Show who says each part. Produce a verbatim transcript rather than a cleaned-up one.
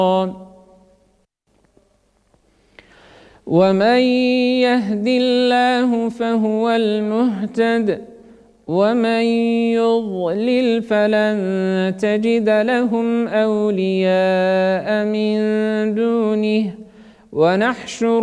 Speaker 1: ومن يهد الله فهو المهتد ومن يضلل فلن تجد لهم أولياء من دونه ونحشر